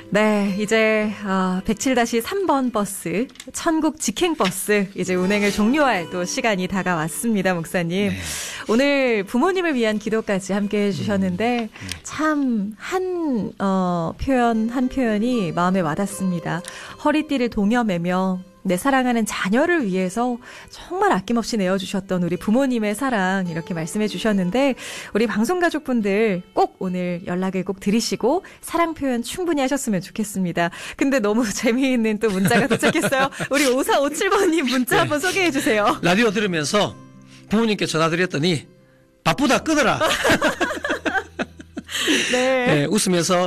네, 이제 107-3번 버스, 천국 직행버스 이제 운행을 종료할 또 시간이 다가왔습니다, 목사님. 네. 오늘 부모님을 위한 기도까지 함께 해주셨는데 참 한 표현 한 표현이 마음에 와닿습니다. 허리띠를 동여매며 내 사랑하는 자녀를 위해서 정말 아낌없이 내어주셨던 우리 부모님의 사랑 이렇게 말씀해 주셨는데 우리 방송가족분들 꼭 오늘 연락을 꼭 드리시고 사랑 표현 충분히 하셨으면 좋겠습니다. 근데 너무 재미있는 또 문자가 도착했어요. 우리 5457번님 문자 네. 한번 소개해 주세요. 라디오 들으면서 부모님께 전화드렸더니 바쁘다 끊어라. 네. 네, 웃으면서